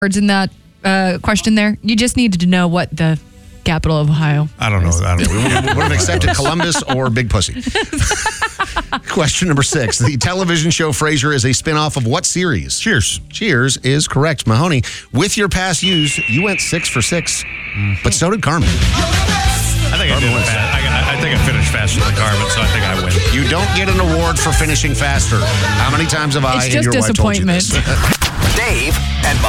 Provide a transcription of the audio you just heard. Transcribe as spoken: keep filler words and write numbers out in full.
words in that uh, question there. You just needed to know what the capital of Ohio. I don't know. I don't know. We would have accepted Columbus or Big Pussy. Question number six. The television show Frasier is a spinoff of what series? Cheers. Cheers is correct. Mahoney, with your pass used, you went six for six, mm-hmm. but so did Carmen. I think I did it fast. I, I think I finished faster than Carmen, so I think I win. You don't get an award for finishing faster. How many times have I it's and just your wife told you this? disappointment. Dave and